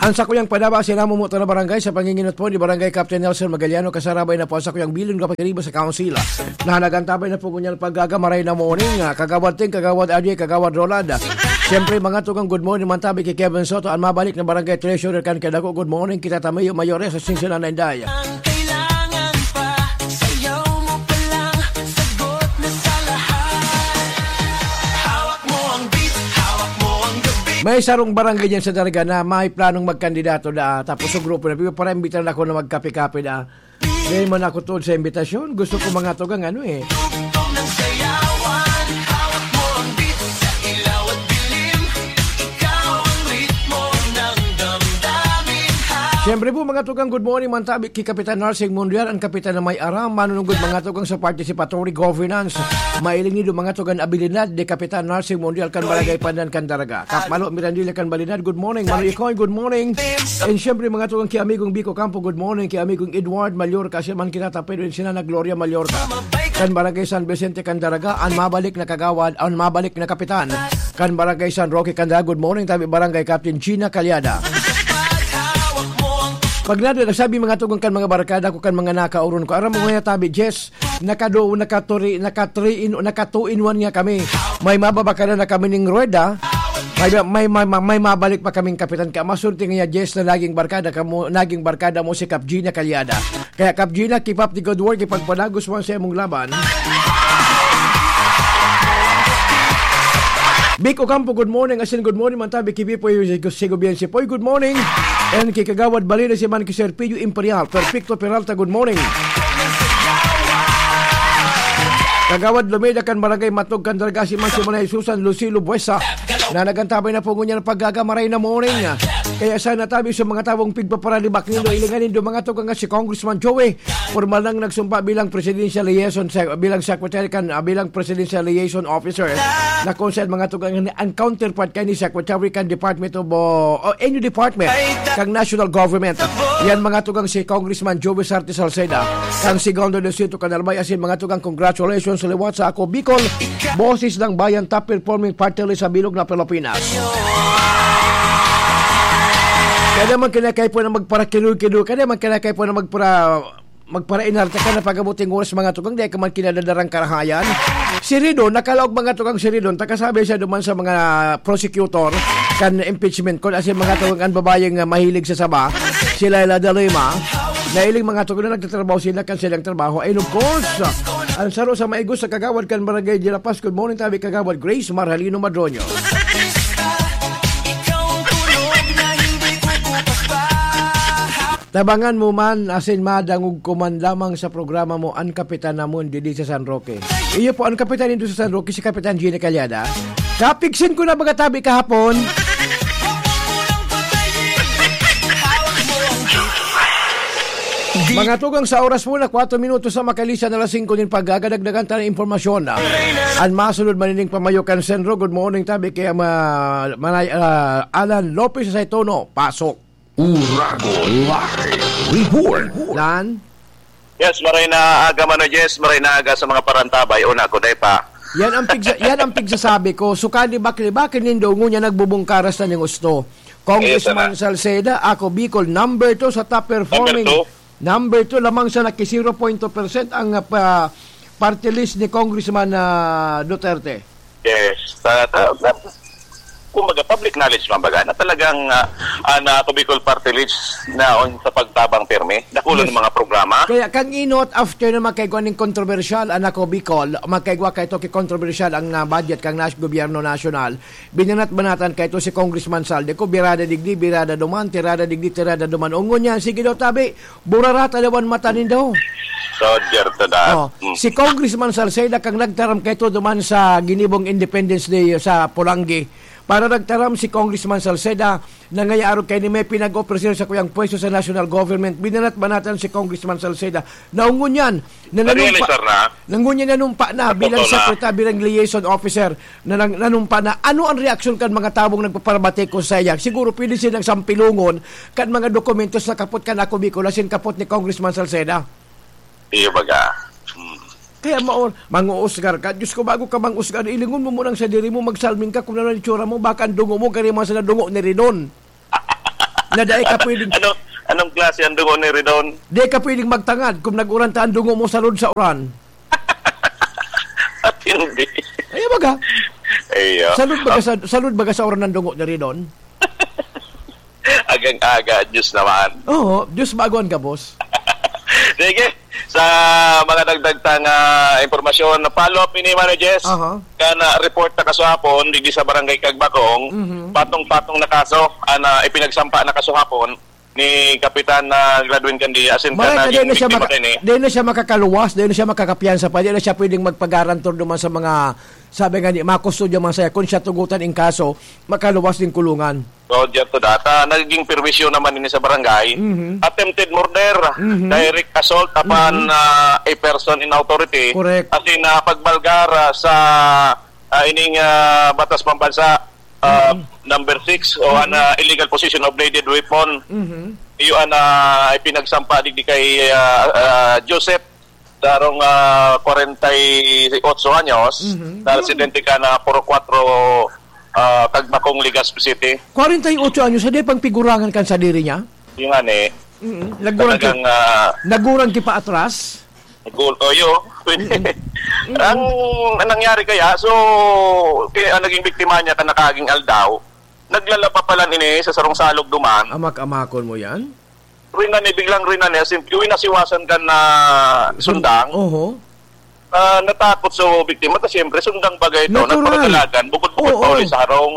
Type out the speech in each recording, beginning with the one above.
Ang sakuyang padaba sinamo mo na barangay sa panginginot po ni Barangay Captain Nelson Magaliano kasarabay na po ang sakuyang bilin kapag sa council. Nahanagantabay na po kunyal paggagamaray na morning. Kagawad Ting, Kagawad Adi, Kagawad Roland. Siyempre mga tugang good morning mantabi kay Kevin Soto. Ang mabalik na Barangay Treasurer kan kadako. Good morning kita Tamayo Mayores sa Sinsinan na Indaya. May sarong barangay dyan sa Daraga na may planong magkandidato na tapos sa grupo na para imbitan ako na magkape-kape na ngayon man ako tuod sa imbitasyon. Gusto ko mga tugang Siyempre po mga tugang good morning mantabi kay Kapitan Narsing Mundial ang kapitan na may aram manunugod mga tugang sa participatory governance mailing nido mga tugang abilidad de Kapitan Narsing Mundial kan Barangay Pandan kan Daraga Kapmalo Mirandilla kan Balinad good morning Mario Coy good morning and siyempre mga tugang kay amigong Bico Campo good morning kay amigong Edward Mallorca siya man kinatapay din sila na Gloria Mallorca kan Barangay San Vicente kan Daraga ang mabalik na kagawad ang mabalik na kapitan kan Barangay San Roque kan Daraga good morning tabi Barangay Captain Gina Calyada. Pag nagsabi mga tugang kan mga barkada ko kan mga nakauron ko. Aram mo nga tabi, Jess, nakatuin nga kami. May mababakada na kami ng rueda. May mabalik pa kaming kapitan ka. Masunti nga Jess na naging barkada mo si Kap Gina Calyada. Kaya Kap Gina, keep up the good work. Ipagpanagos mo sa imong laban. Big Ocampo, good morning. Asin, good morning. Mantabi, kibi po yung Sigobiense po. Good morning. And kay Kagawad Balina si Man Kiserpillo Imperial. Perfecto Peralta, good morning. Kagawad Lumeda kan Barangay Matog kan Daraga si Man Simonay Susan Lucilo Buesa. Na nagantabay na po ngunya ng paggagamaray na morning. Kaya sana tabi sa mga tawong pigpaparalibak nilo ilinganin do mga tugang si Congressman Joey. Formal nang nagsumpa bilang Presidential Liaison bilang Secretary kan bilang Presidential Liaison Officer. Na konsel mga tugang ang counterpart kay ni Secretary kan Department of any department kang National Government. Yan mga tugang si Congressman Joey Sarte Salceda. Kang si Gondo de Sito Canalbay asin mga tugang congratulations sa liwat sa ako Bicol. Boses ng bayan top performing party list sa bilog na Pilipinas. Kaya naman kinakay po na magparakilu-kilu. Kaya naman kinakay po na magpara-inarte ka na pagabuting oras mga tugang. Dahil ka man kinadadarang karahayan. Si Ridon, nakalaog mga tugang si Ridon. Takasabi siya duman sa mga prosecutor kan impeachment ko. Kasi mga tugang ang babayang mahilig sa saba. Sila Ila Dalima. Nailing mga tugang na nagtatrabaho sila kan silang trabaho. And of course, ang saro sa maigos sa Kagawad kan Barangay de La Paz. Good morning tabi Kagawad Grace Marhalino Madronio. Tabangan mo man asin madangog ko man lamang sa programa mo ang kapitan namon didi sa San Roque. Iyo po ang kapitan dito sa San Roque si Kapitan Gina Calyada. Kapiksin ko na bagatabi kahapon. Mga tugang sa oras muna 4 minutos sa makalisa na 5 din paggagadagdagan tayo ng informasyon. Ang masunod manining pamayo kan Senro. Good morning tabi kay Alan Lopez sa Saitono. Pasok. Urago Live Report. Lan? Yes, maray na aga man yes, maray na aga sa mga parantabay. Una ko day pa. Yan ang pigsasabi ko. Sukali bakli nindo ngunya nagbubungkaras na ng gusto. Congressman Salceda, ako Bicol number 2 sa top performing. Number 2 lamang sa naki 0.2% ang party list ni Congressman Duterte. Yes. Kumbaga public knowledge man baga na talagang ako Bicol party list na on sa pagtabang pirmi nakulo ng mga programa. Kaya kang inot after na magkaigwa ng controversial ako Bicol magkaigwa kay to ki controversial ang budget kang gobyerno nasyonal binanat-banatan kay to si Congressman Salde ko birada digdi birada duman tirada digdi tirada duman ungon niya sige daw tabi burarata dawan matanin daw. So to that. Si Congressman Salceda kang nagtaram kay to duman sa ginibong Independence Day sa Pulangi. Para nagtaram si Congressman Salceda na ngayaro kay ni may pinag-operasyon sa kuyang pwesto sa national government. Binanat-banatan si Congressman Salceda. Naungon yan. Nangungon yan nanumpa na bilang sekretary, bilang liaison officer na nanumpa na. Ano ang reaksyon kan mga tabong nagpaparabate ko sa iya? Siguro pwede silang sampilungon kan mga dokumentos na kapot kan ako Bicol asin kapot ni Congressman Salceda. Iyo baga. Kaya mang-uusgar ka. Diyos ko, bago ka mang-usgar, ilingon mo munang sa diri mo, magsalming ka kung naman itsura mo, baka ang dungo mo, kaya mga sa dungo ni Ridon. Na dahil ka pwedeng, Anong klase ang dungo ni Ridon? dahil ka pwedeng magtangad kung nag-uran ta ang dungo mo salud sa uran. At hindi. Ay, baga. Ayo. Salud baga sa oras ng dungo ni Ridon? Agang-aga, Diyos naman. Oo, Diyos baguan ka, boss. Sige, sa mga dagdag impormasyon na follow-up ni Mano Jess, kana report na kaso hapon, digdi sa barangay Kagbakong, patong-patong na kaso, ipinagsampa na kaso hapon, ni Kapitan Gladwin Candia. Asin ka na di na siya makakaluwas, di na siya makakapiyansa pa, di na siya pwedeng magpagarantor naman sa mga, sabi nga ni, mga kustodya man saya, kung siya tugutan in kaso, makaluwas din kulungan. So, dyan to data, naging perwisyo naman ini sa barangay, attempted murder, direct assault upon a person in authority, correct. Asin pagbalgar sa ining batas pambansa, number 6 o illegal possession of bladed weapon. Iyon ipinagsampa digdi kay Joseph darong 48 anyos na residente ka na 44 Kagbakong, Legazpi City. 48 anyos, hindi pang pigurangan kan sa diri niya? Yung nagurang ki pa atras? Ang nangyari kaya, so ang naging biktima niya kan nakaging aldaw, naglalapa pala ini sa sarong salog duman. Amak-amakon mo yan? Biglang yung nasiwasan ka na sundang. Natakot sa biktima, kasi siyempre sundang bagay ito, nagpagalagan, bukod-bukod pa ulit sa harong.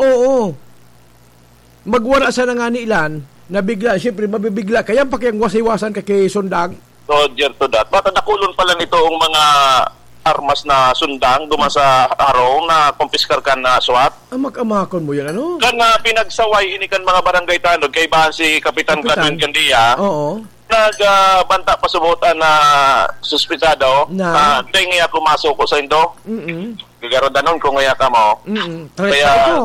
Magwara sa nangani ilan, nabigla, siyempre mabibigla, kaya pa kayang wasiwasan ka kay sundang. So, dear to that. Baka nakulon pala nito ang mga armas na sundang duman sa harong na kumpiskar ka na SWAT. Amak-amakon mo yan, ano? Kana pinagsaway ini kan mga barangay tanod kay bahan si Kapitan Gladwin Candia. Nagbanta pa subutan na suspitsado na hindi nga pumasok ko sa indo. Gagaro danon kung nga ka mo. Kaya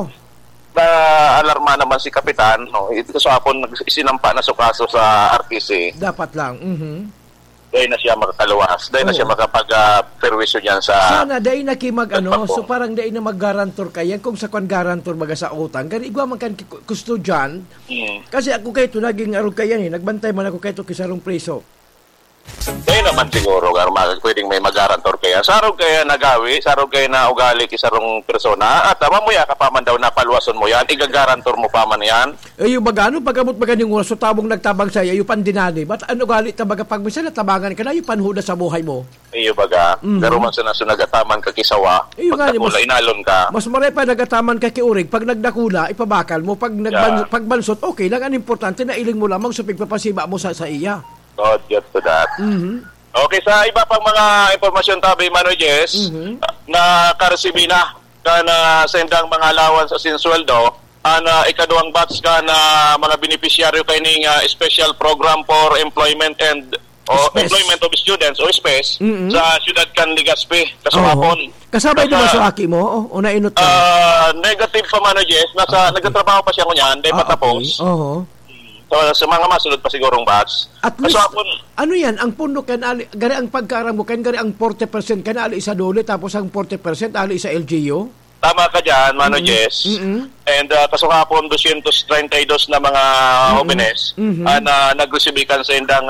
alarma naman si Kapitan. Ito sa hapon isinampa na sa kaso sa RTC. Dapat lang. Dahil na siya makakaluwas. Dahil na siya makapag-perwisyo niyan sa... Sana, dahil na so parang dahil na mag-garantor kayan kung sa kwan garantor baga sa utang. Kaya igwa man kan kustodyan. Kasi ako kayo ito, naging arog kayan nagbantay man ako kayo ito kisarong preso. Dahil naman siguro, pwedeng may mag-garantor kaya. Sarog kaya nagawi, sarog kaya na ugali kisarong persona, at mamuya ka pa man daw na paluwason mo yan, igagarantor mo pa man yan. Yung bagano, pagkamot maganing oras, so tabong nagtabang sa'yo, yung pandinani, ba't ano gali tabaga pag minsan natabangan ka na, yung panhuda sa buhay mo? Iyo baga, pero man sa nagataman ka kisawa, pag nakula, inalon ka. Mas maray pa nagataman ka kiurig, pag nagdakula, ipabakal mo, pag pagbansot, okay lang, ang importante na iling mo lamang sa pagpapasiba mo sa iya. Not get to that. Okay, sa iba pang mga impormasyon tabi, Manoy Jess, na karesibi na sendang mga allowance sa sinsweldo, ikaduang batch ka na mga beneficiaryo kay ning special program for employment and employment of students o SPES sa Siyudad kan Legazpi kasapon. Kasabay naman sa aki mo o nainot ka? Negative pa, Manoy Jess, nagtatrabaho pa siya kunyan, dahil patapos. So, sa mga masunod pa sigurong batch. At least, ano yan, ang puno kanali, gari ang pagkarang mo, gari ang 40% kanali isa dole, tapos ang 40% ali sa LGU? Tama ka dyan, Mano Jess. And kasukapon 232 na mga homenes na nag-resibikan sa indang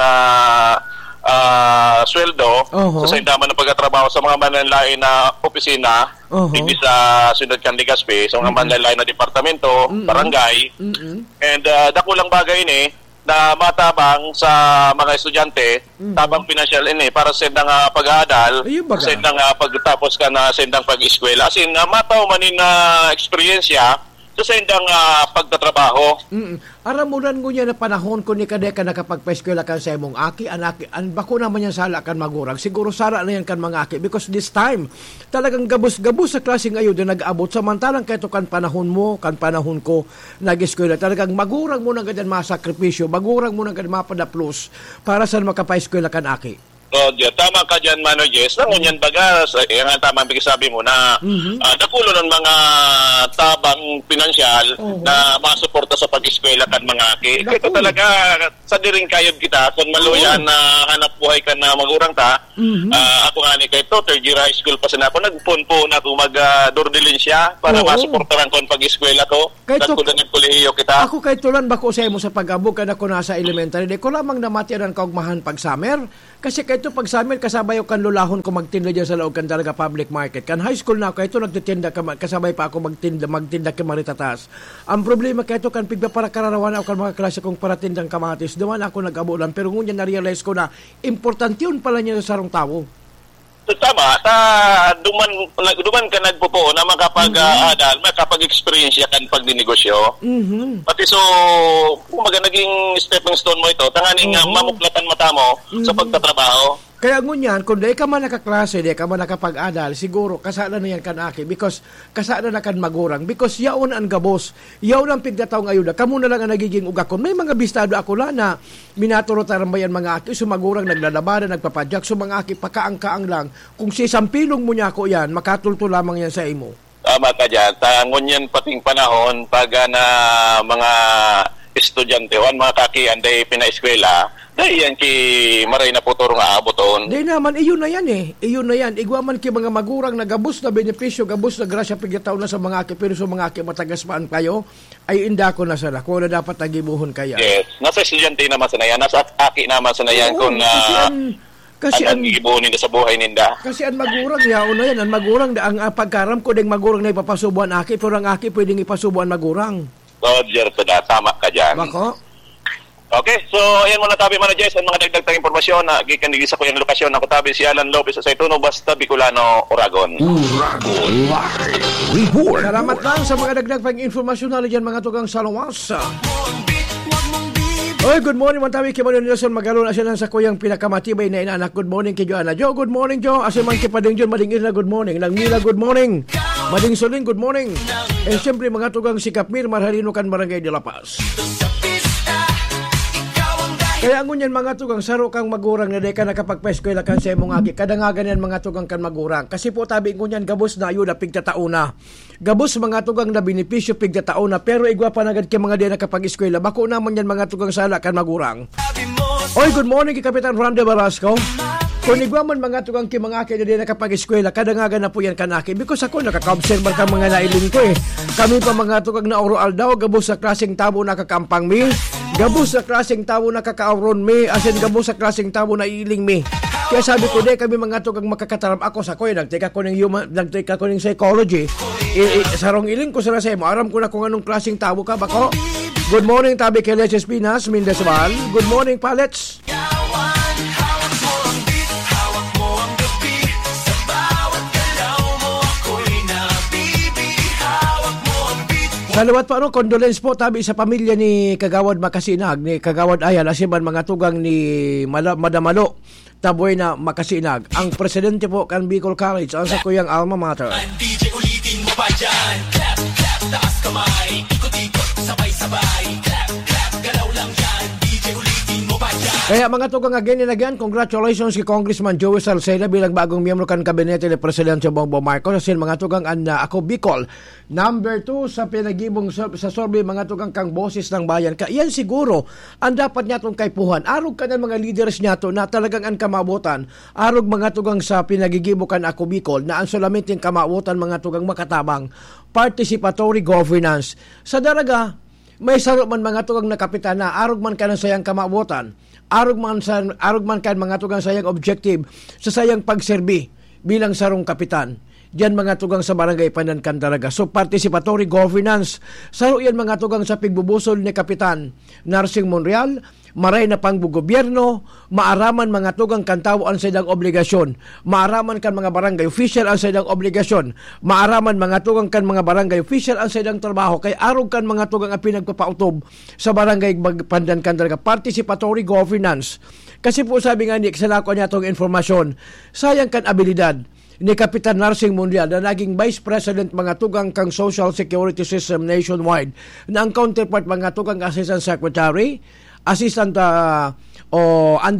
sweldo sa sindaman ng pagkatrabaho sa mga mananlain na opisina hindi sa Siyudad kan Legazpi, sa mga mananlain na departamento, barangay. And dakulang bagay ini na matabang sa mga estudyante, tabang pinansyal ini para sa sindang pag-aadal, sa sindang pagtapos ka na sindang pag-eskwela. As in, mataw manin na eksperyensya sa sindang pagtatrabaho. Aramulan ko niya na panahon ko ni kadeka nakapagpa-eskwela kan sa imong aki, bako naman yan sala kan magurang. Siguro sara na yan kan mga aki because this time, talagang gabos-gabos sa klase ngayon din nag-abot. Samantalang kahit kan panahon mo, kan panahon ko nag-eskwela, talagang magurang mo na ganyan masakripisyo, magurang mo na ganyan mapadaplos para saan makapa-eskwela kan aki. Tama ka dyan, Mano Jess. Nangunyan baga, yung tamang sabi mo na nakulo ng mga tabang pinansyal na masuporta sa pag-eskwela kan mga aki. Ito talaga, sa diring kayod kita, kung maluyan na hanap buhay ka na magurang ta, ako nga ni kay to, third year high school pa sana ako, nagpunpo na ako mag-dordilin siya para masuportaran ko ang pag-eskwela ko. Tapos ko na nagkolehiyo kita. Ako kay tulan bako sa mo sa pag-abog kada ko nasa elementary, di ko lamang namatiran kaugmahan pag summer. Kasi kay to pag summer, kasabay kan lulahon ko magtinda dyan sa loob kan talaga public market. Kan high school na kay to nagtitinda, kasabay pa ako magtinda kay Maritatas. Ang problema kay to kan pigba para kararawan ako kan mga klase kong paratindang kamatis, duman ako nag-abulan, pero ngunyan na-realize ko na importante yun pala niya sa sarong tao. Tama, duman ka nagpupo na makapag-adal, makapag-experience kan pagdinegosyo. Pati so, kung naging stepping stone mo ito, tanganing mamuklatan mata mo sa pagtatrabaho. Kaya ngunyan, kung di ka man nakaklase, di ka man nakapag-adal, siguro kasala na yan kanaki because kasala na kan magurang because yaon ang gabos, yaon ang pigdataw ng ayuda, kamo na lang ang nagiging ugakon. May mga bistado ako na minaturo tarambayan mga aki, sumagurang naglalabanan, nagpapadyak, mga aki, pakaang-kaang lang. Kung si sampilong mo niya ako yan, makatulto lamang yan sa imo. Tama ka dyan. Ngunyan pating panahon, pag na mga estudyante, mga kaki, anday pina-eskwela, dahil yan ki maray na po turong aaboton. Di naman, iyon na yan eh. Iyon na yan. Igwaman ki mga magurang na gabos na benepisyo, gabos na grasya pigataw na sa mga aki, pero sa mga aki matagaspaan kayo, ay inda ko na sana. Kung na dapat nagibuhon kaya. Yes. Nasa estudyante naman sa nayan. Nasa aki naman sa nayan kung kasi ang gibuhonin na sa buhay ninda. Kasi ang magurang, yaon na yan. Ang magurang, ang pagkaram ko ding magurang na ipapasubuan aki, pero ang aki pwedeng ipasubuan magurang. Roger, tama ka dyan. Bako? Okay, so ayan muna tabi mga Jess, ang mga dagdag impormasyon na gikandigis sa kuyang lokasyon. Ako tabi si Alan Lopez sa Saituno, Basta, Bicolano, Oragon. Uragon Live Report. Salamat lang sa mga dagdag pang informasyon na dyan mga tugang salawas. Oy, good morning mga tabi kay Manuel Nelson Magalo na siya sa kuyang pinakamatibay na inaanak. Good morning kay Joanna. Jo, good morning Jo. Asiman kay Pading John Mading Irna, good morning. Lang Mila, good morning. Mading Soling, good morning. And siyempre mga tugang si Kapmir Marhalino kan Barangay de La Paz. Kaya ngunyan mga tugang saro kang magurang na di ka nakapagpa-eskwela kan sa imong aki. Kadangagan yan mga tugang kan magurang. Kasi po tabi ngunyan gabos na ayuda pigtatauna. Gabos mga tugang na benepisyo pigtatauna. Pero igwa pa nagad kay mga di nakapag-eskwela. Bako naman yan mga tugang sala kan magurang. Oy, good morning kay Kapitan Ronde Barasco. Kung igwaman mga tugang ki mga aki na di nakapag-eskwela, kadangagan na po yan kanaki. Because ako nakaka-observe ka mga nailing ko eh. Kami pa mga tugang na oral daw, gabos sa klaseng tabo nakakampang mi. Gabos sa klaseng tabo nakaka-auron mi. Asin gabos sa klaseng tabo na iling mi. Kaya sabi ko, di kami mga tugang makakataram ako sa ko eh. Nagteka ko ng psychology. Sarong iling ko sa rasay mo. Aram ko na kung anong klaseng tabo ka. Bako? Good morning, tabi kay Leches Pinas, Mindesval. Good morning, Palets. Salawat pa condolence po tabi sa pamilya ni Kagawad Makasinag, ni Kagawad Ayal, asiman mga tugang ni Madamalo, taboy na Makasinag. Ang presidente po kan Bicol College, ang sa kuyang alma mater. DJ ulitin mo pa dyan, clap, clap, taas kamay, ikot-ikot, sabay-sabay, clap, clap, galaw lang yan, DJ ulitin mo pa dyan. Kaya mga tugang again and again, congratulations kay Congressman Joey Salceda bilang bagong miyembro kan kabinete ni Presidente Bongbong Marcos. Asin mga tugang ako Bicol, number 2 sa pinagibong sa survey mga tugang kang boses ng bayan. Yan siguro ang dapat niya itong kaipuhan. Arog ka ng mga leaders niya to na talagang ang kamabutan. Arog mga tugang sa pinagigibukan ako Bicol na ang sulamiting kamabutan mga tugang makatabang. Participatory governance. Sa daraga, may saro man mga tugang na kapitan na arog man ka ng sayang kamabutan. Arog man ka mga tugang sayang objective sa sayang pagserbi bilang sarong kapitan. Diyan mga tugang sa barangay Panankan talaga. So participatory governance. Saro yan mga tugang sa pigbubusol ni Kapitan Narsing Monreal. Maray na pang gobyerno. Maaraman mga tugang kantawo ang sayang obligasyon. Maaraman kan mga barangay official ang sayang obligasyon. Maaraman mga tugang kan mga barangay official ang sayang trabaho. Kay arog kan mga tugang ang pinagpapautob sa barangay Panankan talaga. Participatory governance. Kasi po sabi nga ni, kasalako niya itong informasyon. Sayang kan abilidad ni Kapitan Narsing Monreal na naging Vice President mga tugang kang Social Security System nationwide na ang counterpart mga tugang Assistant Secretary, Assistant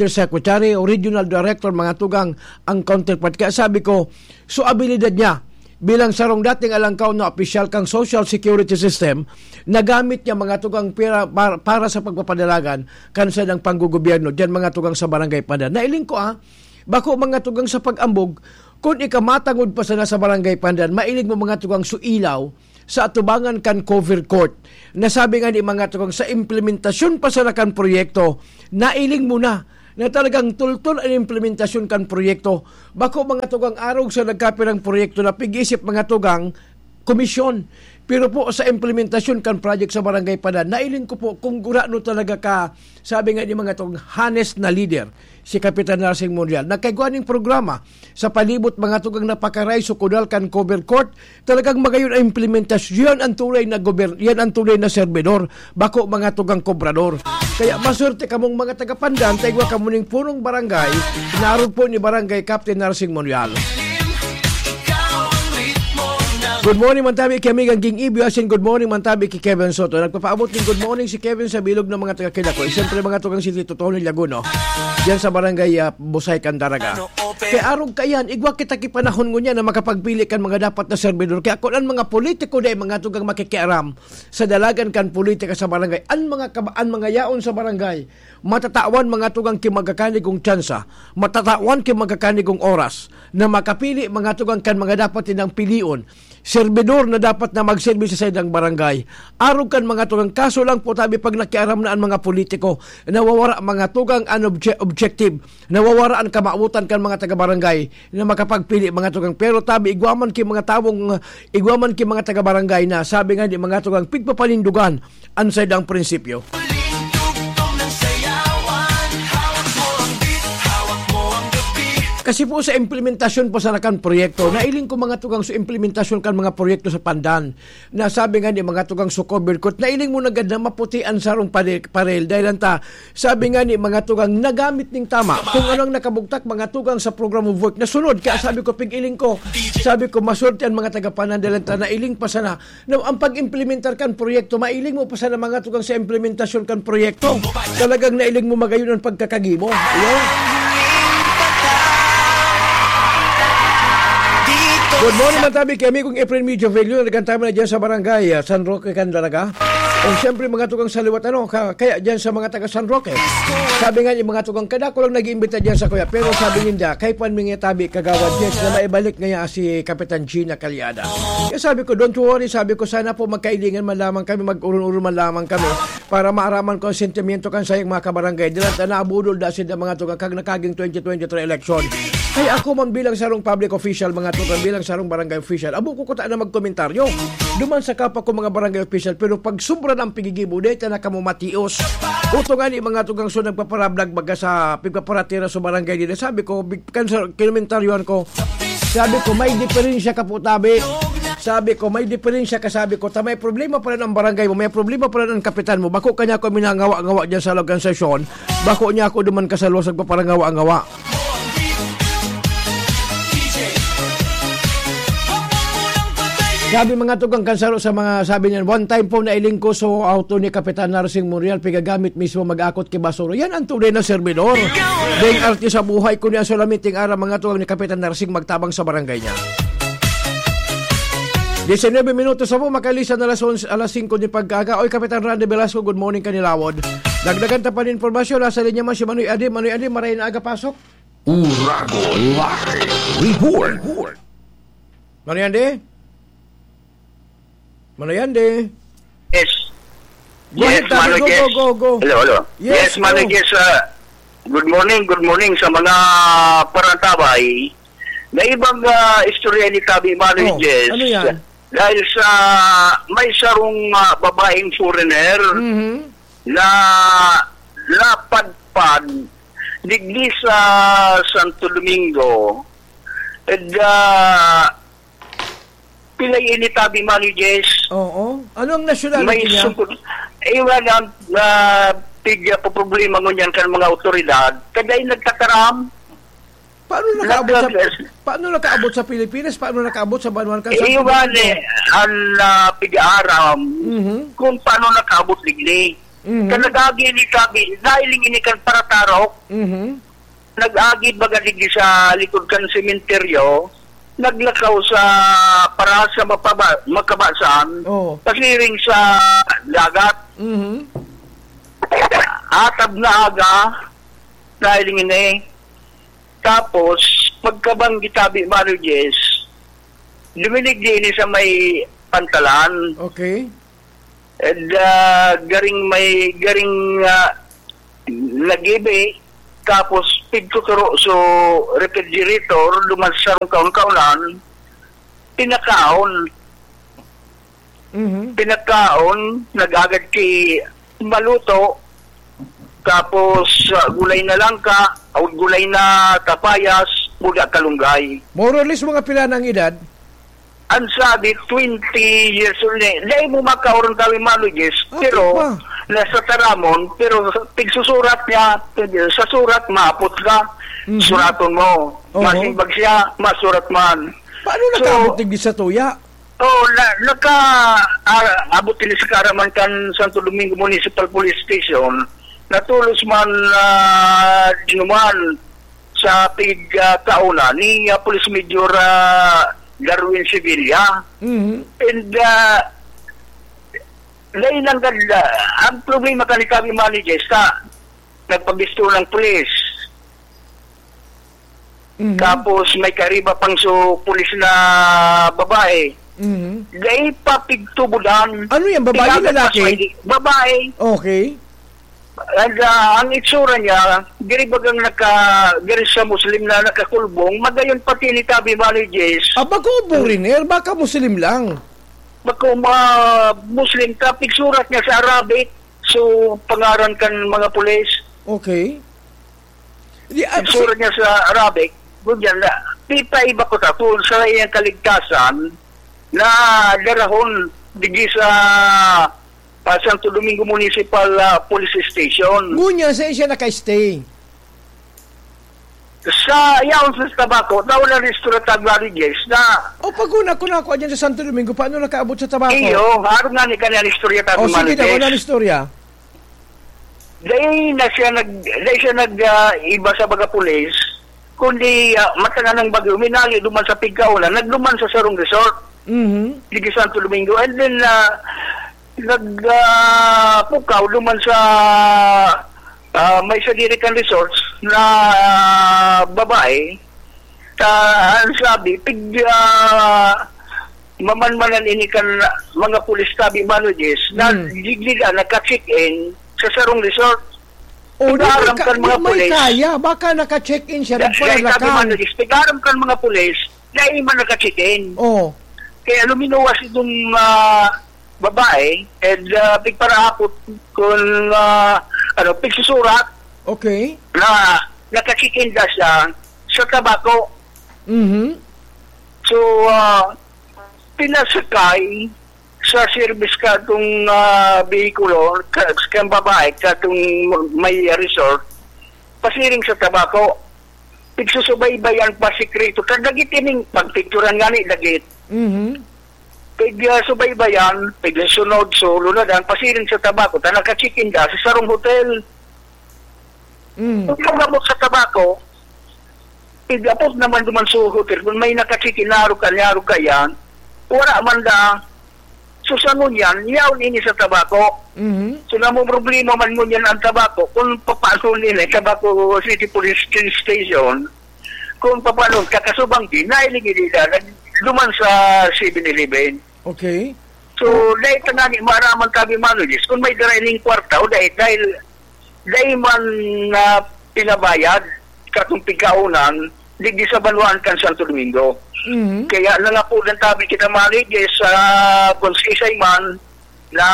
Undersecretary o Regional Director mga tugang ang counterpart. Kaya sabi ko, so abilidad niya bilang sarong dating alangkaw na opisyal kang social security system, nagamit niya mga tugang pera para sa pagpapadalagan kansa ng panggugobyerno diyan mga tugang sa barangay Pandan. Nailing ko bako mga tugang sa pag-ambog, kung ikamatangod pa sana sa barangay Pandan, mailing mo mga tugang suilaw sa atubangan kan cover court. Nasabi nga ni mga tugang sa implementasyon pa sana kan proyekto, nailing mo na talagang tultol ang implementasyon kan proyekto. Bako mga tugang araw sa nagkapirang proyekto na pig-isip mga tugang komisyon. Pero po sa implementasyon kan project sa barangay Pandan, nailing ko po kung gurano talaga ka, sabi nga ni mga tugang honest na leader, si Kapitan Narsing Monreal. Nagkaiguaning programa sa palibot mga tugang napakaray sukudal kan cover court, talagang magayon ang implementasyon. Yan ang tunay na yan ang tunay na servidor, bako mga tugang kobrador. Kaya maswerte kamong mga taga-Pandan, taigwa kamuning punong barangay, naroon po ni Barangay Captain Narsing Monreal. Good morning, mantabi kami ang Ging Ibyo. Asin good morning, mantabi ki Kevin Soto. Nagpapaabot ng good morning si Kevin sa bilog ng mga taga-Kilako. Siyempre mga tugang si Tito Tony Laguno. Diyan sa barangay Busay, Candaraga. Kaya arong kayan, igwa kita kipanahon mo niya na makapagpili kan mga dapat na servidor. Kaya kung ang mga politiko day, mga tugang makikiaram sa dalagan kan politika sa barangay, ang mga yaon sa barangay, matatawan mga tugang kimagakanigong tsansa, matatawan kimagakanigong oras, na makapili mga tugang kan mga dapat tinang pilion, servidor na dapat na magservis sa idang barangay. Araw kan mga tugang, kaso lang po tabi pag nakiaram na ang mga politiko, nawawara mga tugang objective, nawawara ang kamautan kan mga taga-barangay na makapagpili mga tugang. Pero tabi igwaman ki mga taga-barangay na sabi nga di mga tugang pigpapalindugan ang sa idang prinsipyo. Kasi po sa implementasyon po sa nakan proyekto, nailing ko mga tugang sa implementasyon kan mga proyekto sa Pandan. Na sabi nga ni mga tugang sa cover court, nailing mo nagad na maputian sarong parel. Dahil anta, sabi nga ni mga tugang nagamit ning tama. Kung anong nakabugtak mga tugang sa program of work na sunod. Kaya sabi ko, pig-iling ko, sabi ko, masulti ang mga taga-Pandan. Dahil anta, nailing pa sana. Now, ang pag-implementar kan proyekto, mailing mo pa sana mga tugang sa implementasyon kan proyekto. Talagang nailing mo magayon ang pagkakagimo. Ayan. Good morning, mantabi kami kung April Medyo Value na nagkantama na dyan sa barangay San Roque, Candaraga. O siyempre mga tugang sa liwat kaya dyan sa mga taga San Roque. Sabi nga yung mga tugang, kada ko lang nag-iimbita dyan sa kuya. Pero sabi niya, kay pan mga tabi kagawad yes na maibalik ngayon si Kapitan Gina Calyada. Kaya sabi ko, don't worry, sabi ko sana po magkailingan man lamang kami, mag-urun-urun man lamang kami para maaraman ko ang sentimiento kan sa mga kabarangay. Dilat na abudol dasin ng mga tugang kag nakaging 2023 election. Kaya ako man bilang sarong public official, mga tugang bilang sarong barangay official, abo ko kuta na magkomentaryo. Duman sa kapwa ko mga barangay official, pero pag sobra ng pigigibo, dito na kamo matios. Uto nga ni mga tugang so nagpaparablag baga sa pigpaparatira sa barangay dito. Sabi ko, komentaryoan ko, sabi ko, may diferensya ka po tabi. Sabi ko, may diferensya ka, sabi ko, may problema pa rin ang barangay mo, may problema pa rin ang kapitan mo. Bako kanya ko minangawa-ngawa dyan sa organisasyon, bako niya ako duman kasalo sa paparangawa-ngawa. Sabi mga tugang kansaro sa mga sabi niyan, one time po nailing ko so auto ni Kapitan Narsing Monreal pigagamit mismo mag-akot kay Basuro. Yan ang tunay na servidor. Dahil arti sa buhay ko niya solamiting araw mga tugang ni Kapitan Narsing magtabang sa barangay niya. 19 minutos na po, makalisan na alas 5 ni pagkaga. Oy, Kapitan Randy Velasco, good morning kanilawod. Dagdagan ta pa rin informasyon, nasa linya man si Manoy Adi, maray na aga pasok. Urago Live Report. Manoy Adi? Manayande. Yes. Yes, go. Hello. Yes, Managis. Good morning sa mga paratabay. Na ibang istorya ni Tabi Managis. Ano yan? Dahil sa may sarong babaeng foreigner na napadpad digdi sa Santo Domingo. And pilay ini Tabi Managis. Oo. Anong nationality niya? Iwan ang tigya po problema ngunyan kan mga otoridad. Kaday nagtataram. Paano nakaabot sa Pilipinas? Paano nakaabot sa Banwan? Iwan ang pig-aaram kung paano nakaabot ligli. Kanagagi ni Tabi, dahil ini kan paratarok, nag-agi baga ligli sa likod kan sementeryo, naglakaw sa para sa makabasan, pasiring sa dagat. Atab na aga, dahil ngini. Tapos, pagkabang gitabi Marujes, lumilig din sa may pantalan. Okay. And garing nagibi, tapos pigtuturo so refrigerator, lumansarong kaon-kaunan, pinakaon, nag-agad kay maluto, tapos gulay na langka, o gulay na tapayas, buda kalunggay. More or less mga pila ng edad? Ang sabi, 20 years old na. Dahil mo makauron kami Marujes, pero nasa Taramon, pero pigsusurat niya, sa surat, maapot ka, suraton mo. Masimbag siya, masurat man. Paano nakaabot tigdi sa tuya? Abot din sa Karaman kan Santo Domingo Municipal Police Station, natulos man dinuman sa pigkauna ni Police Major Darwin Sevilla. And lain ang ganda. Ang problema kami managers nagpabisto ng pulis. Tapos may kariba pang pulis na babae. Dahil papigtubudan. Ano yan? Babae lalaki? Babae. Okay. And ang itsura niya, giribagang giri sa Muslim na nakakulbong, magayon pati ni Tabi Malijes. Baka foreigner, baka Muslim lang. Baka Muslim ka, pigsurat niya sa Arabic, so pangaran kan mga pulis. Okay. Pigsurat niya sa Arabic, ganyan na, iba ko tapos sa iyang kaligtasan na darahon digi sa Santo Domingo Municipal Police Station. Ngunya, saan siya naka-stay? Sa yaon sa tabako, daw na restaurant Marujes na... pag-una ko na ako dyan sa Santo Domingo, paano nakaabot sa tabako? Iyo, harap nga ni kanya istorya tabi Marujes. Sige daw, ano istorya? Dahil siya nag-iba sa baga pulis, kundi mataga ng bagyo, minali duman sa Pigkauna, nagduman sa Sarong Resort, Digi Santo Domingo, and then nagpukaw duman sa may sadirikan resorts na babae. Ang sabi, mamanmanan inikan mga pulis Tabi Marujes na digdiga naka-check-in sa Sarong Resort. Nagaram kan mga pulis. Kaya, baka naka-check-in siya. Nagaram kan mga pulis na iman naka-check-in. Kaya luminuwas itong babae and pigparaapot kung pigsusurat. Okay. Na naka-check-in da siya sa tabako. So, pinasakay sa service ka itong behikulo, kang babae, ka itong may resort, pasiring sa tabako. Pigsusubaybayan pa sikreto. Kadagitining pagpicturan nga ni dagit. Pigsubaybayan, pigsunod, so lunadan, pasiring sa tabako. Naka-check-in ka sa Sarong Hotel. Kung pagabot sa tabako, pigapot naman duman sa hotel. Kung may naka-check-in, naro ka yan, wala man da, susangon yan, yaon ini sa tabako. So na mo problema man mo yan ang tabako, kung paano nila, Tabako City Police Station, kung paano, kakasubang din, nailigid nila, duman sa 7-Eleven. Okay. So, dahil tanani, maraman Tabi Marujes, kung may draining kwarta, o dahil man pinabayad, katong pigkaunan, digdi sa Banuan kan Santo Domingo. Kaya po ng Tabi kita Marujes sa konsisay man na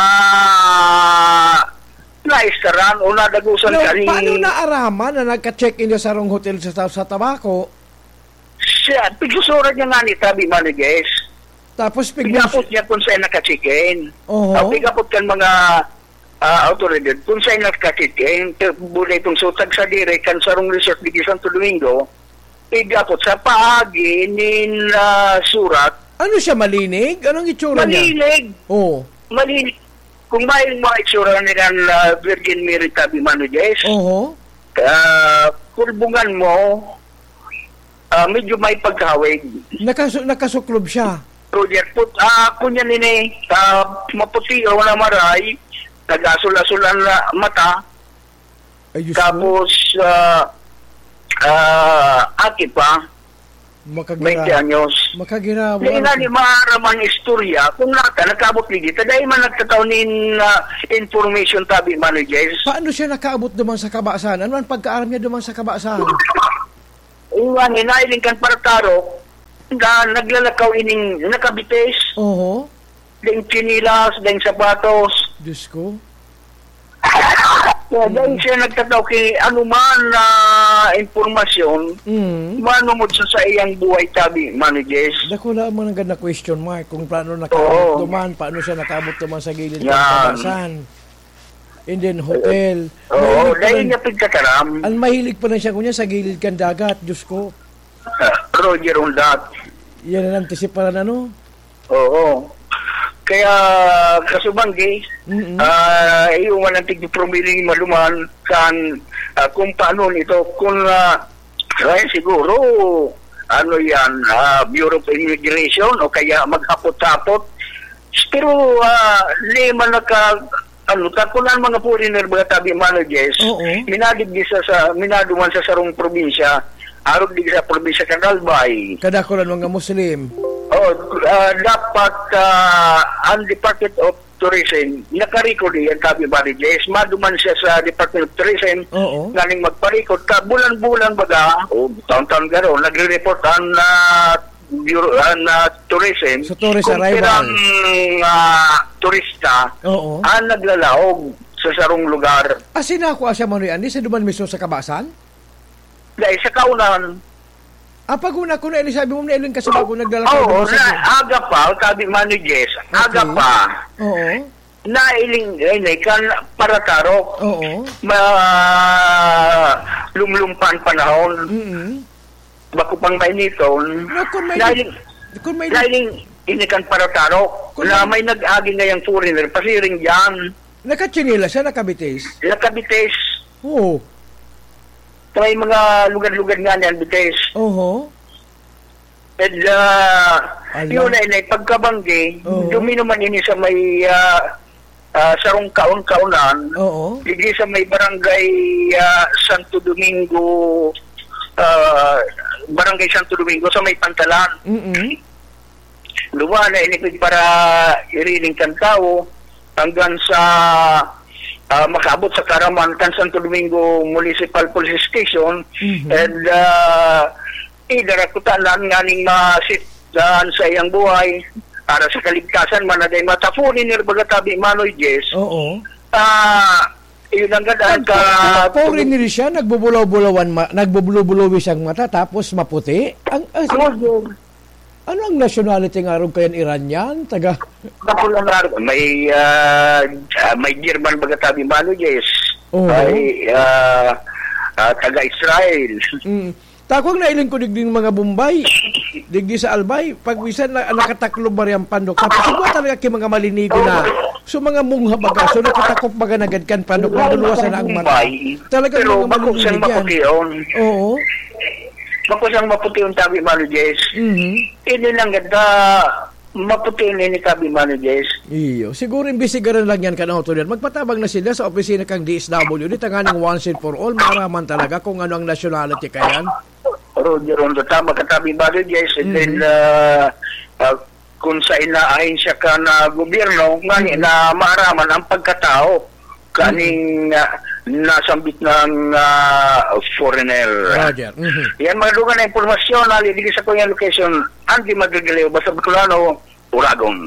naistaran o nadagusan kani. Paano naaraman na nagka-check-in sa Sarong Hotel sa tabako? Siya, pigsusurat niya nga ni Tabi Marujes. Tapos pigapot niya kung saan naka-check-in. Pigapot kan mga autoridad kung saan naka-check-in. Bulay itong sutag sa dire kan Sarong Resort di Santo Domingo. Pigapot sa paagi nin surat. Ano siya, malinig? Anong itsura niya? Malinig. Malinig. Kung may mga itsura nilang Virgin Mary Tabi Marujes, kulbungan mo, medyo may pagkawig. Nakasuklob siya. Roger, kunya nini, maputi o na maray, nag-asul-asulan na mata, Ayos tapos, aki pa, 20 anyos. Makagirawa. Hindi nga ni maaramang istorya, kung nakabot ligit, dahil man nagtataunin information tabi managers. Paano siya nakaabot duman sa kabaasan? Ano ang pagkaaram niya duman sa kabaasan? Iwan, hinailing kan para taro, naglalakaw ining nakabites, Oo. ding chinilas, ding sapatos. Diyos ko. Dahil siya nagtataw kay anuman na impormasyon, manumod sa iyang buhay tabi, managers. Dako na mo nang ganda question mark kung paano nakaabot duman, paano siya nakaabot duman sa gilid ng kabaasan. And then hotel. Oo, dahil niya pagkataram. Ang mahilig pa na siya kunya sa gilid kan dagat, Diyos ko. Roger on that. Yan ang antisiparan ano? Oo. Kaya kasubanggi, yung walang tigpromiling maluman kan kung paano nito, kung siguro ano yan, Bureau of Immigration o kaya maghapot-hapot. Pero lima takunan mga foreigner mga tabi managers, minaduman sa sarong probinsya, arog di sa probinsya kan Albay. Kadakulan mga Muslim. Dapat ang Department of Tourism nakarecord yan tabi managers, maduman siya sa Department of Tourism, galing magparecord ka, bulan-bulan baga, taon-taon garo, nagre-report ang Bureau Tourism. So, tourist arrival. Kung turista, ang naglalaog sa sarong lugar. Sinako asya Manoy Andy sa duman mismo sa kabasan? Dahil sa kaunan. Pag-una ko na sabi mo na ilang kasi bago naglalakad. Aga pa, sabi managers, aga pa. Nailing kan para tarok. Lumlumpan panahon. Bako pang mainiton. Nailing inikan para tarok. Na may nag-agi ngayang foreigner, pasiring dyan. Nakachinila siya, nakabitis? Nakabitis. Oo. May mga lugar-lugar nga niyan, bitis. And yun ay pagkabanggi, duminuman ini sa may sarong kaon-kaonan, hindi sa may barangay Santo Domingo, barangay Santo Domingo sa may Pantalan. Luwa na inipid para iriling kan tao hanggang sa makabot sa Karaman kan Santo Domingo Municipal Police Station, and idarakutan lang nganing masit sa iyang buhay para sa kaligtasan man na day matapunin ni bagatabi Manoy Jess. Yun ang gadaan ka foreigner siya, nagbubulaw-bulawi siyang mata tapos maputi. Ano ang nationality nga ron kayan Iranian? May German bagatabi Manoy Jess. May taga-Israel. Takong nailing ko digdi mga Bombay, digdi sa Albay, pagwisan nakataklob bariyang pandok. Tapos suba talaga kay mga malinigo na. So mga mungha baga, so nakatakop baga nagadkan pandok, maduluwasan na ang mata. Talagang pero mga malinigo yan. Oo. Makusang maputi yung tabi managers. Hindi lang ganda maputi ni tabi managers. Iyo. Siguro imbisigaran lang yan kanang autoridad. Magpatabang na sila sa opisina kang DSW. Di tanganing once and for all. Maraman talaga kung ano ang nationality kayan. Roger, tama ka tabi managers. And then, kung sa inaahin siya ka na gobyerno, na maaraman ang pagkatao kaning nasambit ng foreigner. Roger. Yan mga lugar na impormasyon na liligis sa kanyang location, Andy Magagaliw, basta Bicolano, Uragon.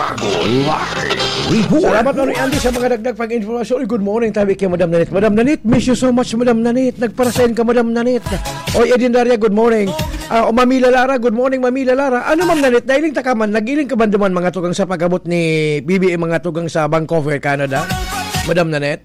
Salamat Manoy Andy sa mga dagdag pag-informasyon. Good morning tabi kay Madam Nanit. Madam Nanit, miss you so much Madam Nanit. Nagparasayin ka Madam Nanit. Edin Daria, good morning. Mamila Lara, good morning Mamila Lara. Ano Ma'am Nanit, dailing takaman, nagiling ka ba duman mga tugang sa pag-abot ni BBM mga tugang sa Vancouver, Canada? Madam Nanit?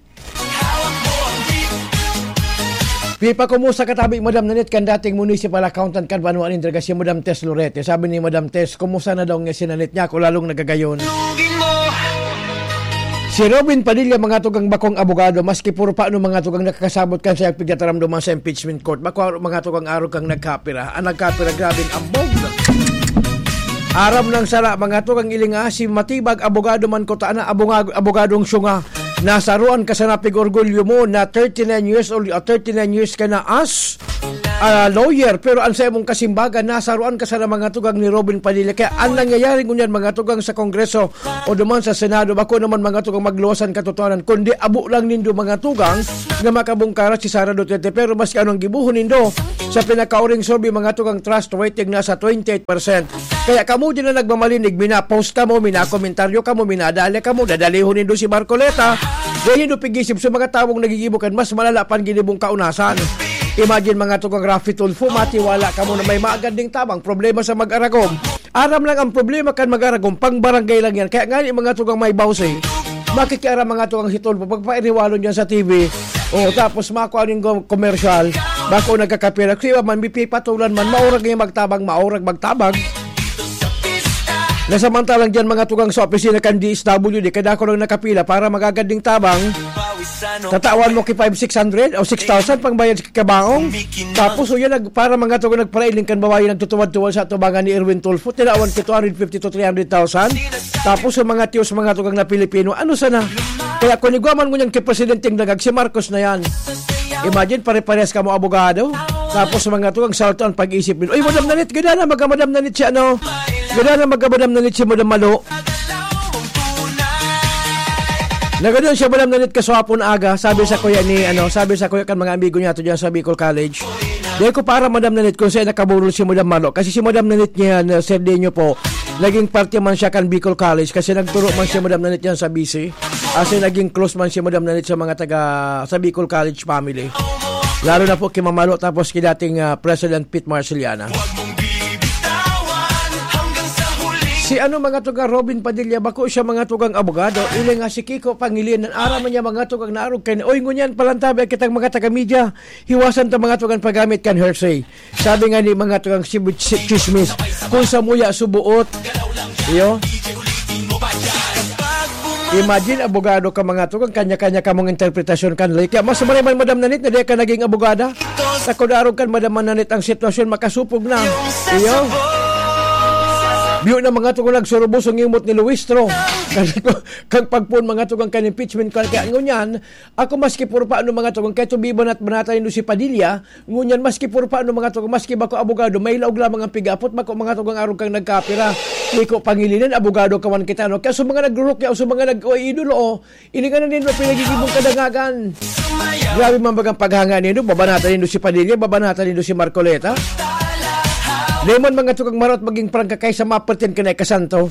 Pipa kumusta katabi Madam Nanit kan dating municipal accountant kan Banuan Indraga si Madam Tess Lorete. Sabi ni Madam Tess, kumusta na daw nga si Nanit niya kung lalong nagagayon. Si Robin Padilla mga tugang bakong abogado maski puro paano mga tugang nakakasabot kan sa pigataramduman sa impeachment court bako mga tugang araw kang nagkapira grabe ambog aram ng sala mga tugang ilinga si matibag abogado man ko taana abogadong syunga nasaruan ka sa napig orgulyo mo na 39 years old 39 years ka na as lawyer pero ang sa imong kasimbagan nasaruan ka sa mga tugang ni Robin Padilla kaya ang nangyayari ngunyan mga tugang sa Kongreso o duman sa Senado bako naman mga tugang magluwasan katotohanan kundi abo lang nindo mga tugang nga makabungkara si Sara Duterte pero maski anong gibuhon nindo sa pinakauring survey mga tugang trust rating nasa 28%. Kaya kamo din na nagmamalinig, minapost ka mo, minakomentaryo ka mo, minadali ka mo, dadalihon nindo si Marcoleta. Ganyan do pigisip sa mga tawong nagigibukan, mas malala pan ginibong kaunasan. Imagine mga tugang Rafi Tulfo, matiwala ka mo na may maaganding tabang problema sa mag-aragom. Aram lang ang problema kan mag-aragom, pang barangay lang yan. Kaya nga mga tugang may bawse, makikiaram mga tugang si Tulfo, pagpainiwalo niyan sa TV, tapos makuha ng commercial, bako nagkakapira. Kaya man, pipatulan man, maurag niya magtabang, nasamantalang dyan mga tugang sa opisina kan DSWD, kada ko lang nakapila para magaganding tabang, tatawan mo ki 5,600 o 6,000 pang bayad sa kabaong. Tapos o yan, para mga tugang nagparailing kan babae nagtutuwad-tuwad sa tubangan ni Erwin Tulfo, tinawan ki 250 to 300,000. Tapos sa mga tiyos mga tugang na Pilipino, ano sana? Kaya kung igwaman mo yan kay Presidenteng Dagag, si Marcos na yan. Imagine, pare-pares ka mo abogado. Tapos mga tugang salto ang pag-isip nila. Uy, Madam Nanit, ganda na magka-Madam Nanit siya, ano? Ganda na magka-Madam Nanit si Madam Malo. Nagadoon siya Madam Nanit kaswapon aga. Sabi sa kuya kan mga amigo niya to diyan sa Bicol College. Dahil ko para Madam Nanit kung saan nakaburol si Madam Malo. Kasi si Madam Nanit niya, Serdeño po, naging parte man siya kan Bicol College kasi nagturo man si Madam Nanit yan sa BC. Kasi naging close man si Madam Nanit sa mga sa Bicol College family. Lalo na po kay Mamalo tapos kay dating President Pete Marceliana. Si mga tugang Robin Padilla bako siya mga tugang abogado ili nga si Kiko Pangilinan araman niya mga tugang naarog kay oy ngunyan palantabi kitang mga taga-media hiwasan ta mga tugang paggamit kan hearsay. Sabi nga ni mga tugang chismis kung sa muya subuot iyo. Imagine, abogado ka mga tugang, kanya-kanya ka mong interpretasyon kan. Kaya mas man Madam Nanit, na di ka naging abogada. Sa kudarog kan Madam Nanit ang sitwasyon, makasupog na. Iyo. Biyo na mga tugang nagsurubos ang imot ni Luistro. Kag pagpun mga tugang kan impeachment kaya ngunyan, ako maski puro paano mga tugang, kaya tubiban at banatan nyo si Padilla, ngunyan maski puro paano mga tugang, maski bako abogado, may laog lamang ang pigapot, bako mga tugang arog kang nagkapira. Kiko Pangilinan, abogado kawan kita, no? Kaya sa mga nagrurok, kaya sa mga nag-idolo, ini ka na nito pinagigibong kadangagan. Grabe man bagang paghanga nito, babanatan nito si Padilla, babanatan nito si Marcoleta. Lemon mga tukang marot maging prangka kay sa mapertin kanay kasanto.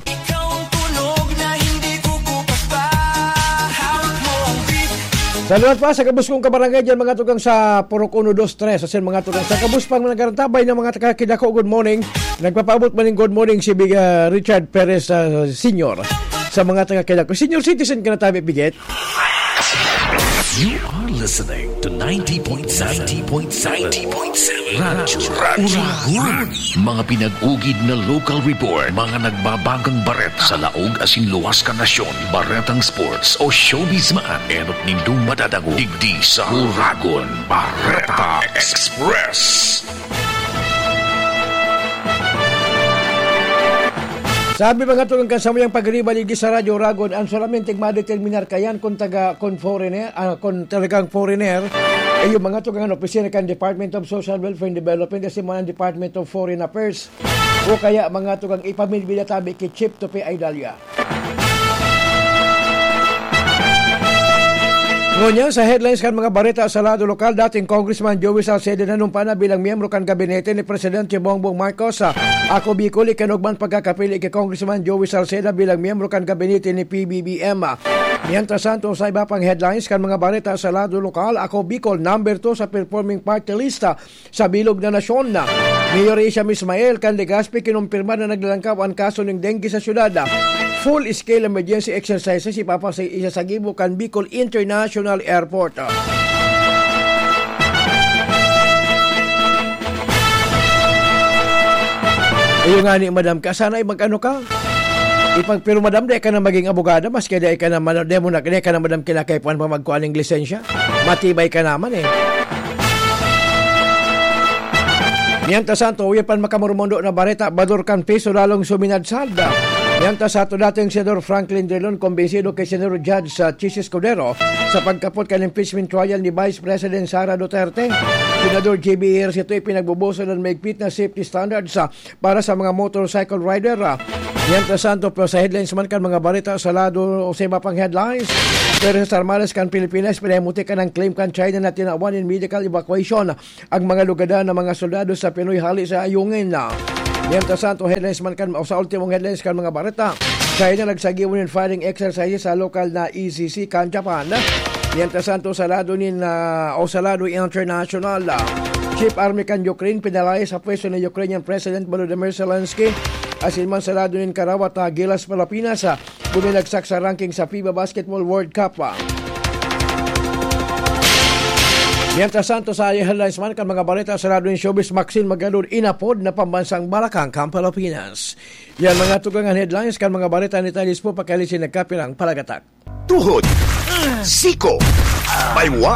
Salamat pa sa kabus kong kabarangay dyan mga tugang sa Purok 1, 2, 3 asin mga tugang sa kabus pang nagarantabay ng mga takakidako good morning. Nagpapaabot maning good morning si Richard Perez Senior sa mga takakidako. Senior citizen ka na tabi biget. You are listening to 90.7 Radyo Uragon. Mga pinag-ugid na local report, mga nagbabagang baret sa laog asin luwas ka nasyon, baretang sports o showbiz man, enot nindong madadago digdi sa Uragon Bareta Express. Sabi mga tugang kasamayang pagribaligi sa Radyo Uragon, ang solamente madeterminar kayan kung foreigner, kung talagang foreigner, ay yung mga tugang opisina kan Department of Social Welfare and Development kasi mga Department of Foreign Affairs o kaya mga tugang ipamilbila tabi kay Chip Tope Aidalia. Ngunyan, sa headlines kan mga bareta sa lado lokal, dating Congressman Joey Salceda nanumpa na bilang miyembro kan gabinete ni Presidente Bongbong Marcos. Ako Bicol, ikanugman pagkakapili kay Congressman Joey Salceda bilang miyembro kan gabinete ni PBBM. Mientras tanto, sa iba pang headlines kan mga bareta sa lado lokal, ako Bicol, number 2 sa performing party lista sa bilog na nasyon. Mayor Isham Ismael kan Legazpi kinumpirma na naglalangkaw ang kaso ng dengue sa syudad. Full-scale emergency exercises ipapasa sa Gibo kan Bicol International Airport. Ayun nga ni Madam ka, sana ay mag-ano ka? Pero madam, di ka na maging abogada, mas kaya di ka na madam kinakaipuan pa magkuhan ng lisensya. Matibay ka naman eh. Niyanta santo, uyan pan makamurumundo na bareta, Bador Canpiso lalong suminad salda. Niyanta santo dating Senador Franklin Drilon, kumbinsido kay Senador Judge Chis Escudero sa pagkapot kay impeachment trial ni Vice President Sara Duterte. Senador JB Ayers ito ay pinagbubuso ng maigpit na safety standards para sa mga motorcycle rider. Niyanta santo, pero sa headlines man kan mga bareta sa lado o sa iba pang headlines. Pero sa Armadas kan Pilipinas, pinahimuti ka ng claim kan China na tinawan in medical evacuation ang mga lugada ng mga soldado sa Pinoy hali sa ayungin na. Niyanta santo, headlines man kan o sa ultimong headlines kan mga bareta. China nagsagiwan in firing exercises sa local na ECC kan Japan. Niyanta santo, sa lado international. Chief Army kan Ukraine pinalaya sa pwesto ng Ukrainian President Volodymyr Zelensky. Asin man sa lado nin Karawat na Gilas Palapinas, bumilagsak sa ranking sa FIBA Basketball World Cup. Mientras tanto sa headlines man kan mga balita sa lado nin showbiz, Maxine Magalud inapod na pambansang Balakang kan Palapinas. Yan mga tugangan headlines kan mga balita ni Talis po pakalisin nagkapirang palagatak. Tuhod, siko, baywa,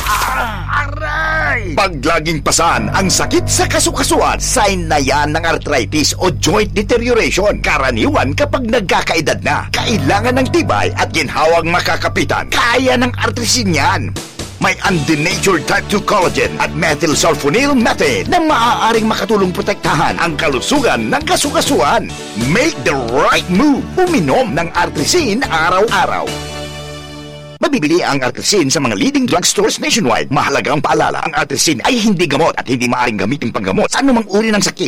aray! Pag laging pasan ang sakit sa kasukasuan, sign na yan ng arthritis o joint deterioration. Karaniwan kapag nagkakaedad na. Kailangan ng tibay at ginhawang makakapitan. Kaya ng artrisin yan. May undenatured type 2 collagen at methylsulfonyl methane na maaaring makatulong protektahan ang kalusugan ng kasukasuan. Make the right move. Uminom ng artrisin araw-araw. Mabibili ang artrisin sa mga leading drugstores nationwide. Mahalagang paalala, ang artrisin ay hindi gamot at hindi maaaring gamitin panggamot sa anumang uri ng sakit.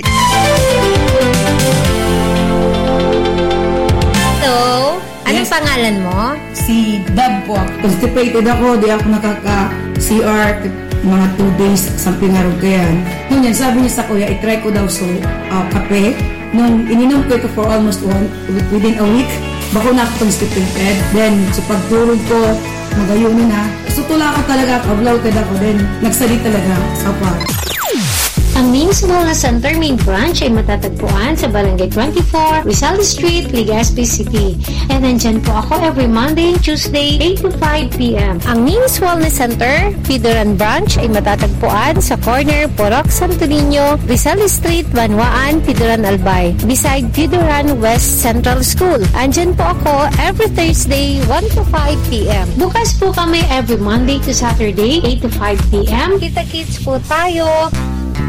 Hello? Anong pangalan mo? Si Dab po. Constipated ako, di ako nakaka-CR mga 2 days, something araw kayan. Yun yan, sabi niya sa kuya, itry ko daw kape. Nung ininom ko ito for almost within a week, bako na ako constipated. Then, sa pagtulog ko, magayunin na. So, tula ko talaga, kablaw ka ako. Then, nagsali talaga sa par. Ang Means Wellness Center main branch ay matatagpuan sa Barangay 24, Rizal Street, Legazpi City. And nandyan po ako every Monday and Tuesday, 8 to 5 p.m. Ang Means Wellness Center, Pidoran Branch ay matatagpuan sa corner Porok Santo Niño, Rizal Street, Banwaan, Pidoran Albay, beside Pidoran West Central School. Andyan po ako every Thursday, 1 to 5 p.m. Bukas po kami every Monday to Saturday, 8 to 5 p.m. Kita-kits po tayo!